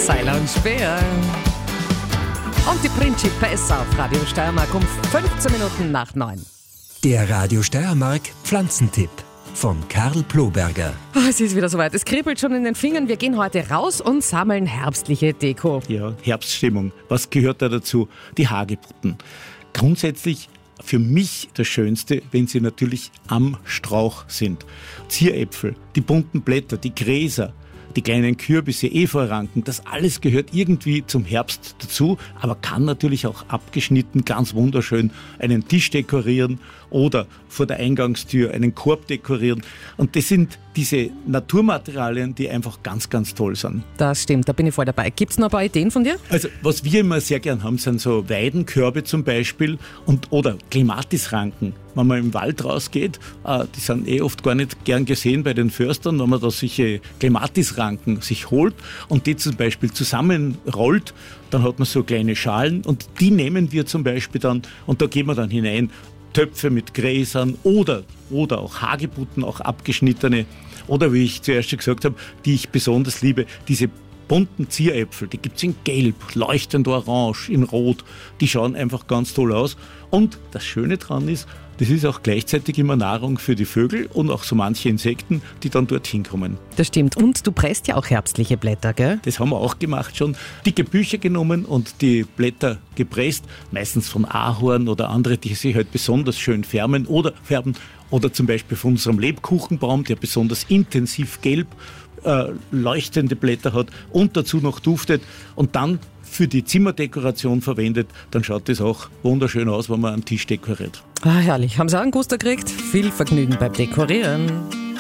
Seiler und Speer. Und die Principessa auf Radio Steiermark um 15 Minuten nach 9. Der Radio Steiermark Pflanzentipp von Karl Ploberger. Es ist wieder soweit. Es kribbelt schon in den Fingern. Wir gehen heute raus und sammeln herbstliche Deko. Ja, Herbststimmung. Was gehört da dazu? Die Hagebutten. Grundsätzlich für mich das Schönste, wenn sie natürlich am Strauch sind. Zieräpfel, die bunten Blätter, die Gräser, die kleinen Kürbisse, Efeuranken, das alles gehört irgendwie zum Herbst dazu, aber kann natürlich auch abgeschnitten ganz wunderschön einen Tisch dekorieren oder vor der Eingangstür einen Korb dekorieren. Und das sind diese Naturmaterialien, die einfach ganz, ganz toll sind. Das stimmt, da bin ich voll dabei. Gibt es noch ein paar Ideen von dir? Also was wir immer sehr gern haben, sind so Weidenkörbe zum Beispiel oder Klematisranken. Wenn man im Wald rausgeht, die sind oft gar nicht gern gesehen bei den Förstern, wenn man da solche Klematisranken sich holt und die zum Beispiel zusammenrollt, dann hat man so kleine Schalen und die nehmen wir zum Beispiel dann und da geben wir dann hinein Töpfe mit Gräsern oder auch Hagebutten, auch abgeschnittene oder wie ich zuerst schon gesagt habe, die ich besonders liebe, diese bunten Zieräpfel, die gibt es in Gelb, leuchtend Orange, in Rot, die schauen einfach ganz toll aus. Und das Schöne daran ist, das ist auch gleichzeitig immer Nahrung für die Vögel und auch so manche Insekten, die dann dorthin kommen. Das stimmt. Und du presst ja auch herbstliche Blätter, gell? Das haben wir auch gemacht schon. Dicke Bücher genommen und die Blätter gepresst, meistens von Ahorn oder andere, die sich halt besonders schön färben oder zum Beispiel von unserem Lebkuchenbaum, der besonders intensiv gelb leuchtende Blätter hat und dazu noch duftet und dann für die Zimmerdekoration verwendet, dann schaut das auch wunderschön aus, wenn man einen Tisch dekoriert. Herrlich. Haben Sie auch einen Guster gekriegt? Viel Vergnügen beim Dekorieren.